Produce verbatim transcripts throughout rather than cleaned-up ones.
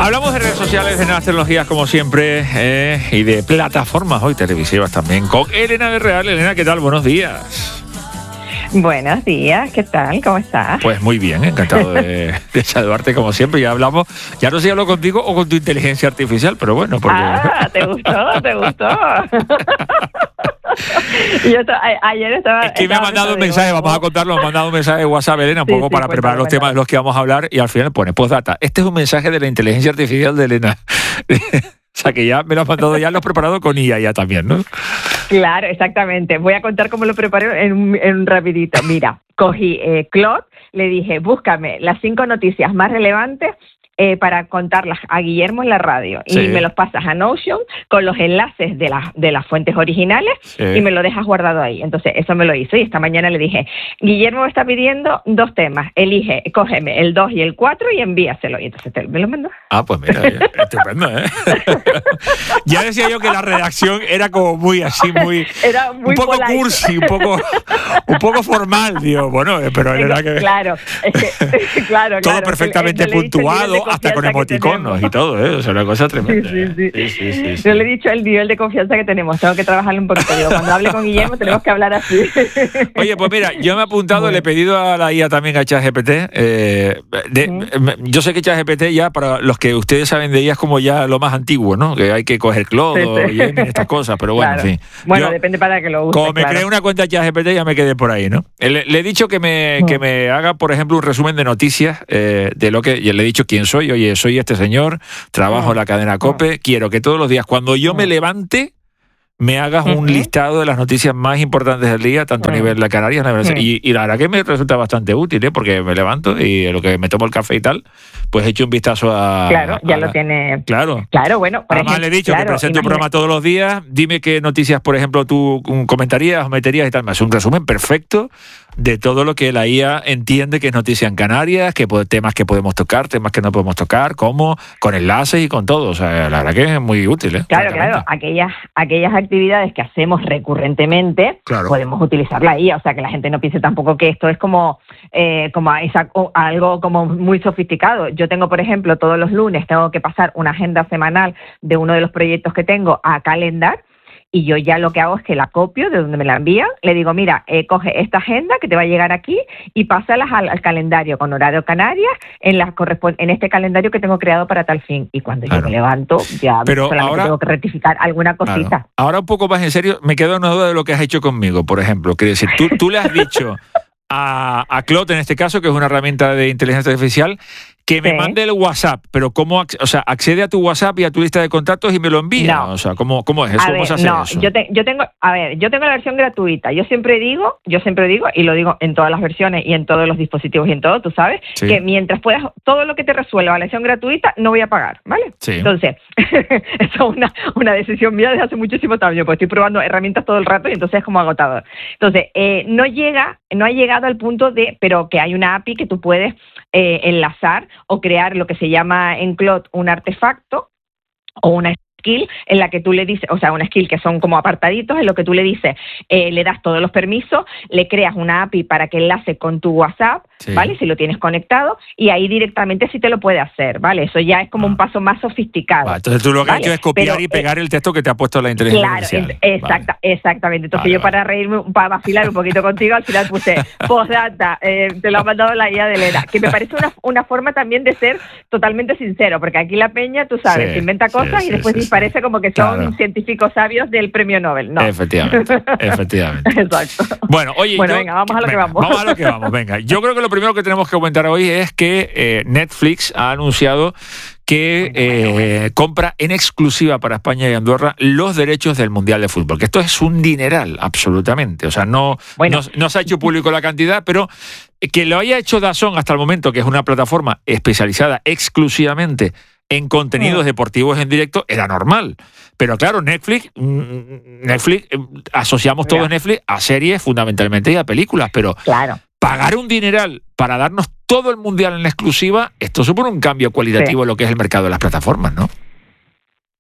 Hablamos de redes sociales, de nuevas tecnologías como siempre, eh, y de plataformas hoy televisivas también con Elena de Real. Elena, ¿qué tal? Buenos días. Buenos días, ¿qué tal? ¿Cómo estás? Pues muy bien, encantado de, de saludarte como siempre. Ya hablamos, ya no sé si hablo contigo o con tu inteligencia artificial, pero bueno, porque... Ah, ¿te gustó? ¿Te gustó? Yo to- a- ayer estaba... Es que me ha mandado un mensaje, vamos a contarlo, me ha mandado un mensaje de WhatsApp, Elena, un Sí, poco sí, para cuéntame, preparar los cuéntame. temas de los que vamos a hablar, y al final pone postdata. Este es un mensaje de la inteligencia artificial de Elena. O sea que ya me lo has mandado, ya lo has preparado con I A ya también, ¿no? Claro, exactamente. Voy a contar cómo lo preparé en un, en un rapidito. Mira, cogí eh, Claude, le dije, búscame las cinco noticias más relevantes eh, para contarlas a Guillermo en la radio. Sí. Y me los pasas a Notion con los enlaces de, las de las fuentes originales, Sí. y me lo dejas guardado ahí. Entonces, eso me lo hizo. Y esta mañana le dije, Guillermo me está pidiendo dos temas. Elige, cógeme el dos y el cuatro y envíaselo. Y entonces te, me lo mandó. Ah, pues mira, ya, estupendo, ¿eh? Ya decía yo que la redacción era como muy así, muy... Era muy un poco polite. cursi, un poco, un poco formal, digo. Bueno, eh, pero era que... Claro, es que, claro, Todo claro. perfectamente Es que le he dicho el nivel de puntuado, hasta con confianza que emoticonos tenemos. y todo, ¿eh? O sea, una cosa tremenda. Sí, sí, sí. Sí, sí, sí, sí. Yo le he dicho el nivel de confianza que tenemos. Tengo que trabajarlo un poquito. Digo, cuando hable con Guillermo tenemos que hablar así. Oye, pues mira, yo me he apuntado, Bueno. le he pedido a la I A también a ChatGPT. Eh, de- me- yo sé que ChatGPT ya, para los que ustedes saben de I A, es como ya lo más antiguo, ¿no? Que hay que coger Claude Sí, o sí. Gemini, estas cosas, pero bueno, Claro. en fin. Bueno, Yo- depende para que lo use. Como me claro. creé una cuenta de ChatGPT, ya me quedé por ahí, ¿no? Le, le he dicho que me, que me haga, por ejemplo, un resumen de noticias eh, de lo que... Y le he dicho quién soy. Oye, soy este señor, trabajo en la cadena COPE. Quiero que todos los días, cuando yo me levante, me hagas un Ujú. listado de las noticias más importantes del día, tanto a Mm. nivel de la Canarias, a nivel- Mm. y, y la verdad que me resulta bastante útil, ¿eh? Porque me levanto y en lo que me tomo el café y tal, pues he hecho un vistazo a... Claro, ya a lo la- tiene. Claro. Claro, bueno. por Además ejemplo, le he dicho claro, que presento un imagina- programa todos los días. Dime qué noticias, por ejemplo, tú mm, comentarías o meterías y tal. Me hace un resumen perfecto de todo lo que la I A entiende que es noticia en Canarias, que po- temas que podemos tocar, temas que no podemos tocar, cómo, con enlaces y con todo. O sea, la verdad que es muy útil, ¿eh? Claro, Francamente. claro, aquellas, aquellas actividades que hacemos recurrentemente, Claro. podemos utilizar la I A, o sea, que la gente no piense tampoco que esto es como, eh, como esa- o algo como muy sofisticado. Yo tengo, por ejemplo, todos los lunes tengo que pasar una agenda semanal de uno de los proyectos que tengo a Calendar, y yo ya lo que hago es que la copio de donde me la envían, le digo, mira, eh, coge esta agenda que te va a llegar aquí y pásalas al, al calendario con horario Canarias, en, las correspon- en este calendario que tengo creado para tal fin. Y cuando Claro. yo me levanto, ya Pero solamente ahora- tengo que rectificar alguna Claro. cosita. Ahora un poco más en serio, me queda una duda de lo que has hecho conmigo, por ejemplo. Quiere decir, tú, tú le has dicho a, a Claude, en este caso, que es una herramienta de inteligencia artificial, que me Sí. mande el WhatsApp, pero ¿cómo, ac- o sea, accede a tu WhatsApp y a tu lista de contactos y me lo envía? No. O sea, ¿cómo, cómo es eso? A ¿Cómo ver, se hace no, eso? yo, te- yo tengo, a ver, yo tengo la versión gratuita. Yo siempre digo, yo siempre digo, y lo digo en todas las versiones y en todos los dispositivos y en todo, tú sabes, Sí. que mientras puedas, todo lo que te resuelva la versión gratuita, no voy a pagar, ¿vale? Sí. Entonces, eso es una, una decisión mía desde hace muchísimo tiempo, porque estoy probando herramientas todo el rato y entonces es como agotador. Entonces, eh, no llega, no ha llegado al punto de, pero que hay una A P I que tú puedes eh, enlazar o crear lo que se llama en Claude un artefacto o una skill en la que tú le dices, o sea, una skill que son como apartaditos en lo que tú le dices, eh, le das todos los permisos, le creas una A P I para que enlace con tu WhatsApp, Sí. ¿vale? Si lo tienes conectado, y ahí directamente sí te lo puede hacer, ¿vale? Eso ya es como Ah. un paso más sofisticado. Va, entonces tú lo que has ¿vale? hecho es copiar Pero, y pegar el texto que te ha puesto la eh, inteligencia Claro, artificial. es- exacta, exactamente. Entonces Vale, yo vale. para reírme, para vacilar un poquito contigo, al final puse postdata, eh, te lo ha mandado la I A de Elena, que me parece una, una forma también de ser totalmente sincero, porque aquí la peña, tú sabes, Sí, se inventa sí, cosas sí, y después sí, sí, sí. parece como que son Claro. científicos sabios del premio Nobel. No. Efectivamente, efectivamente. Exacto. Bueno, oye, Bueno, yo- venga, vamos a lo que venga, vamos. Vamos a lo que vamos, venga. Yo creo que lo primero que tenemos que comentar hoy es que eh, Netflix ha anunciado que Bueno, bueno, eh, compra en exclusiva para España y Andorra los derechos del Mundial de Fútbol, que esto es un dineral, absolutamente. O sea, no, Bueno. no, no se ha hecho público la cantidad, pero que lo haya hecho DAZN hasta el momento, que es una plataforma especializada exclusivamente en contenidos Mm. deportivos en directo, era normal. Pero claro, Netflix, mm, Netflix eh, asociamos todo Ya. Netflix a series fundamentalmente y a películas, pero Claro. pagar un dineral para darnos todo el mundial en exclusiva, esto supone un cambio cualitativo Sí. en lo que es el mercado de las plataformas, ¿no?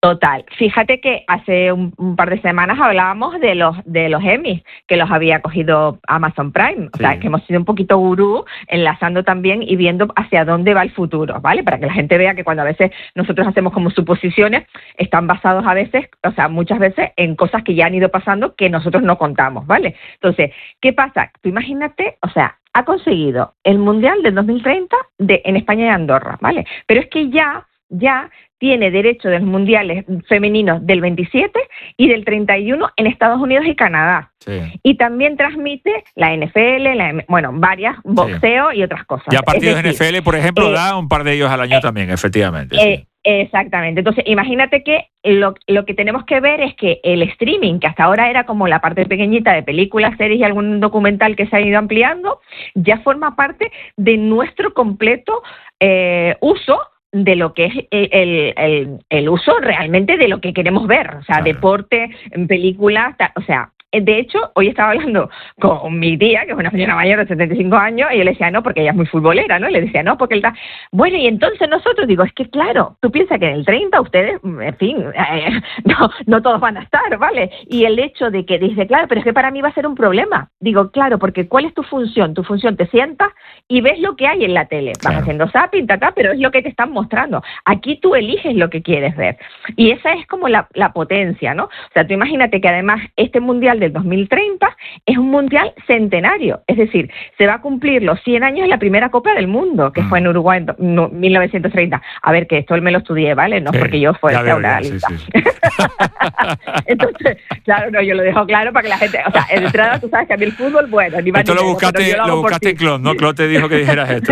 Total. Fíjate que hace un, un par de semanas hablábamos de los de los Emmys, que los había cogido Amazon Prime. O sí. sea, que hemos sido un poquito gurú, enlazando también y viendo hacia dónde va el futuro, ¿vale? Para que la gente vea que cuando a veces nosotros hacemos como suposiciones, están basados a veces, o sea, muchas veces en cosas que ya han ido pasando que nosotros no contamos, ¿vale? Entonces, ¿qué pasa? Tú imagínate, o sea, ha conseguido el Mundial del dos mil treinta de, en España y Andorra, ¿vale? Pero es que ya, ya tiene derecho de los mundiales femeninos del veintisiete y del treinta y uno en Estados Unidos y Canadá. Sí. Y también transmite la N F L, la, bueno, varias, boxeo sí. y otras cosas. Ya partidos de N F L, por ejemplo, eh, da un par de ellos al año eh, también, efectivamente. Eh, sí. Exactamente. Entonces, imagínate que lo, lo que tenemos que ver es que el streaming, que hasta ahora era como la parte pequeñita de películas, series y algún documental que se ha ido ampliando, ya forma parte de nuestro completo eh, uso de lo que es el, el, el, el uso realmente de lo que queremos ver, o sea, claro. deporte, películas, o sea, de hecho, hoy estaba hablando con mi tía, que es una señora mayor de setenta y cinco años, y yo le decía, no, porque ella es muy futbolera, ¿no? Y le decía, no, porque él está... Bueno, y entonces nosotros, digo, es que claro, tú piensas que en el treinta ustedes, en fin, eh, no, no todos van a estar, ¿vale? Y el hecho de que dice, claro, pero es que para mí va a ser un problema. Digo, claro, porque ¿cuál es tu función? Tu función, te sientas y ves lo que hay en la tele. Vas claro. haciendo zapping, ta, ta, pero es lo que te están mostrando. Aquí tú eliges lo que quieres ver. Y esa es como la, la potencia, ¿no? O sea, tú imagínate que además este Mundial del dos mil treinta es un mundial centenario, es decir, se va a cumplir los cien años de la primera Copa del Mundo, que mm. fue en Uruguay en no, mil novecientos treinta. A ver, que esto me lo estudié, ¿vale? No sí, porque yo fuera una lista. Sí, sí. Entonces, claro, no, yo lo dejo claro para que la gente, o sea, de entrada tú sabes que a mí el fútbol, bueno, ni más esto ni lo buscaste, lo, lo buscaste en Clon, ¿no? Clon te dijo que dijeras esto.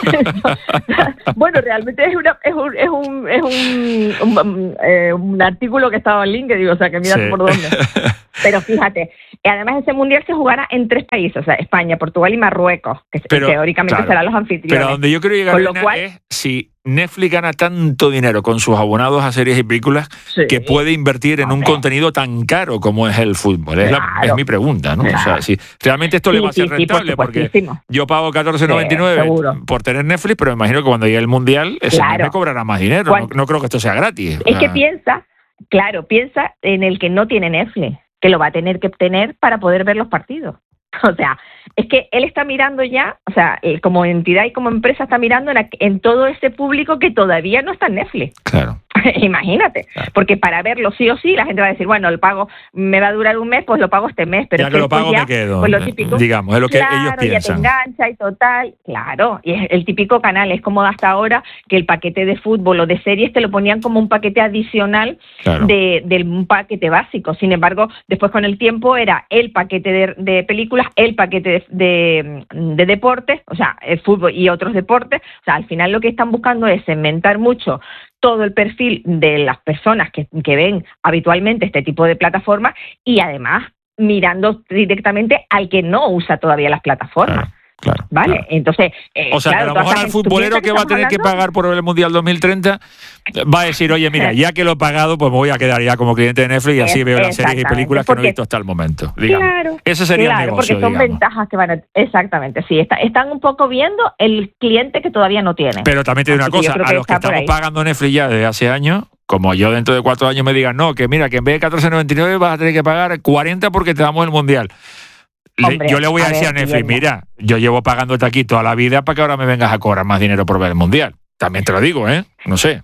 Bueno, realmente es, una, es, un, es, un, es un, un, eh, un artículo que estaba en LinkedIn, o sea, que mira sí. por dónde. Pero fíjate, además ese mundial se jugará en tres países, o sea, España, Portugal y Marruecos, que pero, teóricamente claro, serán los anfitriones. Pero donde yo quiero llegar Elena, cual, es si Netflix gana tanto dinero con sus abonados a series y películas sí, que puede invertir en okay. un contenido tan caro como es el fútbol. Es, claro, la, es mi pregunta, ¿no? Claro. O sea, si realmente esto sí, le va a ser sí, rentable, sí, por porque yo pago catorce noventa y nueve sí, por tener Netflix, pero me imagino que cuando llegue el mundial ese claro. me cobrará más dinero. No, no creo que esto sea gratis. Es o sea, que piensa, claro, piensa en el que no tiene Netflix, que lo va a tener que obtener para poder ver los partidos. O sea, es que él está mirando ya, o sea, él como entidad y como empresa está mirando en, en todo ese público que todavía no está en Netflix. Claro. Imagínate, claro. porque para verlo sí o sí, la gente va a decir, bueno, el pago me va a durar un mes, pues lo pago este mes. Pero ya que lo pago ya, me quedo, pues lo típico, digamos, es lo que claro, ellos piensan. Ya te engancha y total, claro, y es el típico canal, es como hasta ahora que el paquete de fútbol o de series te lo ponían como un paquete adicional claro. de, de un paquete básico. Sin embargo, después con el tiempo era el paquete de, de películas, el paquete de, de, de deportes, o sea, el fútbol y otros deportes. O sea, al final lo que están buscando es segmentar mucho todo el perfil de las personas que, que ven habitualmente este tipo de plataformas y además mirando directamente al que no usa todavía las plataformas. Claro. Claro, vale, claro. entonces... Eh, o sea, claro, que a lo mejor al futbolero que, que va a tener hablando? que pagar por el Mundial dos mil treinta va a decir, oye, mira, ya que lo he pagado, pues me voy a quedar ya como cliente de Netflix y así es, veo las series y películas que no he visto hasta el momento. Digamos. Claro, ese sería claro, el negocio, porque son digamos. ventajas que van a... Exactamente, sí, está, están un poco viendo el cliente que todavía no tiene. Pero también te digo una cosa, a los que estamos pagando Netflix ya desde hace años, como yo dentro de cuatro años me digan, no, que mira, que en vez de catorce noventa y nueve vas a tener que pagar cuarenta porque te damos el Mundial. Hombre, yo le voy a, a decir ver, a Netflix, mira, yo llevo pagándote aquí toda la vida para que ahora me vengas a cobrar más dinero por ver el Mundial. También te lo digo, ¿eh? No sé.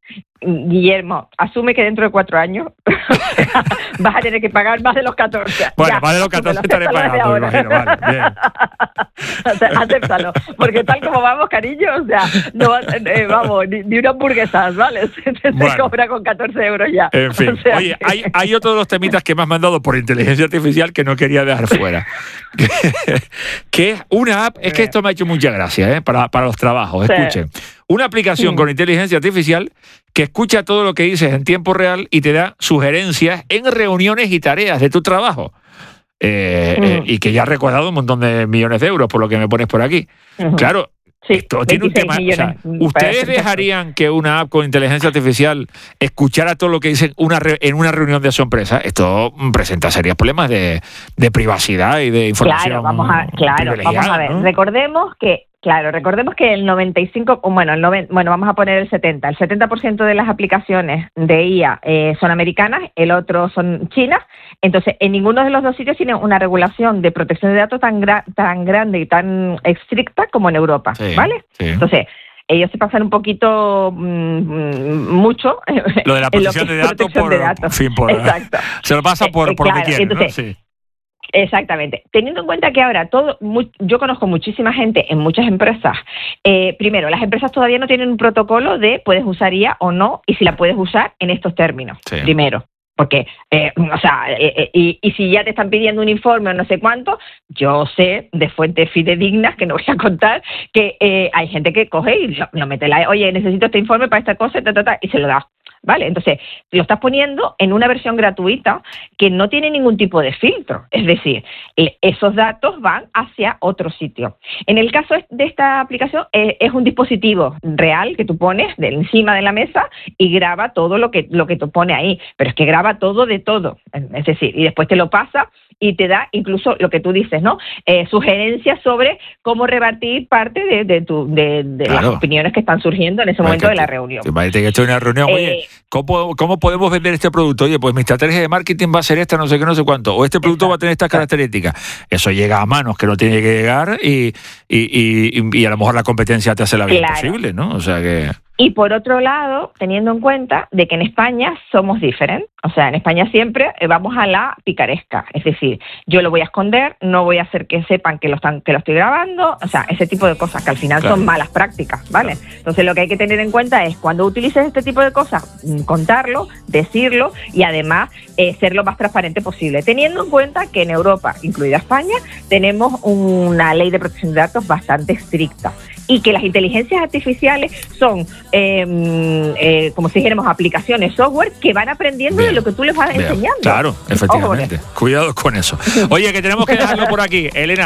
Guillermo, asume que dentro de cuatro años vas a tener que pagar más de los catorce. Bueno, ya, más de los catorce estaré pagando, me imagino. Vale, bien. O sea, acéptalo, porque tal como vamos, cariño, o sea, no va, eh, vamos, ni, ni una hamburguesa, ¿vale? Se, se bueno, cobra con catorce euros ya. En fin, o sea, oye, hay, hay otro de los temitas que me has mandado por inteligencia artificial que no quería dejar fuera. Que es una app, es que esto me ha hecho mucha gracia, ¿eh? Para, para los trabajos, escuchen. Sí. Una aplicación sí. con inteligencia artificial que escucha todo lo que dices en tiempo real y te da sugerencias en reuniones y tareas de tu trabajo. Eh, mm. eh, y que ya ha recaudado un montón de millones de euros por lo que me pones por aquí. Uh-huh. Claro, sí, esto tiene un tema... O sea, ¿ustedes dejarían que una app con inteligencia artificial escuchara todo lo que dicen una re, en una reunión de su empresa? Esto presenta serios problemas de, de privacidad y de información. Claro, vamos a, claro, vamos a ver. ¿No? Recordemos que Claro, recordemos que el noventa y cinco, bueno, el noventa, bueno, vamos a poner el setenta, el setenta por ciento de las aplicaciones de I A eh, son americanas, el otro son chinas, entonces en ninguno de los dos sitios tiene una regulación de protección de datos tan, gra tan grande y tan estricta como en Europa, sí, ¿vale? Sí. Entonces, ellos se pasan un poquito, mmm, mucho. Lo de la protección, de, datos protección por, de datos. Fin, por, exacto. Se lo pasa por, por claro, lo que quieren, entonces, ¿no? Sí. Exactamente. Teniendo en cuenta que ahora todo, muy, yo conozco muchísima gente en muchas empresas. Eh, primero, las empresas todavía no tienen un protocolo de puedes usar I A o no, y si la puedes usar en estos términos. Sí. Primero. Porque, eh, o sea, eh, eh, y, y si ya te están pidiendo un informe o no sé cuánto, yo sé de fuentes fidedignas, que no voy a contar, que eh, hay gente que coge y lo, lo mete, la, oye, necesito este informe para esta cosa, ta, ta, ta, y se lo da. ¿Vale? Entonces, lo estás poniendo en una versión gratuita que no tiene ningún tipo de filtro. Es decir, esos datos van hacia otro sitio. En el caso de esta aplicación, eh, es un dispositivo real que tú pones de encima de la mesa y graba todo lo que, lo que tú pones ahí. Pero es que graba todo de todo. Es decir, y después te lo pasa y te da incluso lo que tú dices, ¿no? Eh, sugerencias sobre cómo rebatir parte de, de, tu, de, de claro. las opiniones que están surgiendo en ese vale, momento que, de la reunión. Vale, que estoy en una reunión, oye, eh, ¿cómo, ¿cómo podemos vender este producto? Oye, pues mi estrategia de marketing va a ser esta, no sé qué, no sé cuánto. O este producto exacto. va a tener estas características. Eso llega a manos que no tiene que llegar y, y, y, y a lo mejor la competencia te hace la vida claro. imposible, ¿no? O sea que... Y por otro lado, teniendo en cuenta de que en España somos diferentes, o sea, en España siempre vamos a la picaresca, es decir, yo lo voy a esconder, no voy a hacer que sepan que lo están que lo estoy grabando, o sea, ese tipo de cosas que al final claro. son malas prácticas, ¿vale? Claro. Entonces lo que hay que tener en cuenta es cuando utilices este tipo de cosas, contarlo, decirlo y además eh, ser lo más transparente posible, teniendo en cuenta que en Europa, incluida España, tenemos una ley de protección de datos bastante estricta y que las inteligencias artificiales son Eh, eh, como si dijéramos aplicaciones, software que van aprendiendo bien, de lo que tú les vas bien. enseñando. Claro, efectivamente. Ojo, cuidado con eso. Oye, que tenemos que dejarlo por aquí. Elena,